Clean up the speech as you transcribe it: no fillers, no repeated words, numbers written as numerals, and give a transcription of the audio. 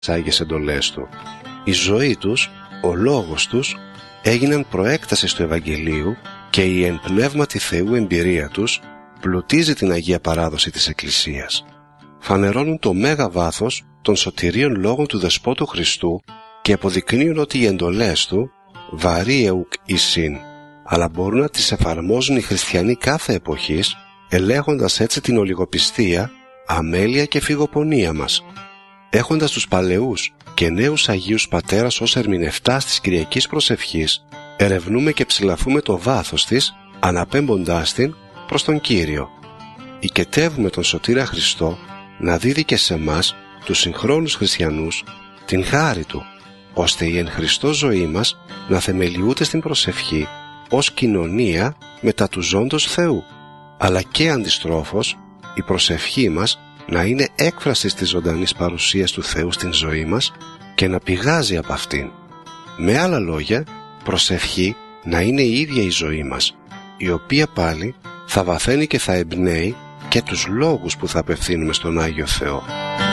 Άγιες εντολές Του. Η ζωή τους, ο λόγος τους έγιναν προέκτασης του Ευαγγελίου και η εν πνεύματι Θεού εμπειρία τους πλουτίζει την Αγία Παράδοση της Εκκλησίας. Φανερώνουν το μέγα βάθος των σωτηρίων λόγων του Δεσπότου Χριστού και αποδεικνύουν ότι οι εντολές Του βαρύ εουκ εισήν, αλλά μπορούν να τις εφαρμόζουν οι χριστιανοί κάθε εποχής, ελέγχοντας έτσι την ολιγοπιστία, αμέλεια και φυγοπονία μας. Έχοντας τους παλαιούς και νέους Αγίους Πατέρας ως ερμηνευτάς της Κυριακής Προσευχής, ερευνούμε και ψηλαφούμε το βάθος της, αναπέμποντάς την προς τον Κύριο. Οικετεύουμε τον Σωτήρα Χριστό να δίδει και σε μας, τους συγχρόνους χριστιανούς, την χάρη Του, ώστε η εν Χριστώ ζωή μας να θεμελιούται στην προσευχή ως κοινωνία μετά του ζώντος Θεού, αλλά και αντιστρόφως η προσευχή μας να είναι έκφραση της ζωντανής παρουσίας του Θεού στην ζωή μας και να πηγάζει από αυτήν. Με άλλα λόγια, προσευχή να είναι η ίδια η ζωή μας, η οποία πάλι θα βαθαίνει και θα εμπνέει και τους λόγους που θα απευθύνουμε στον Άγιο Θεό.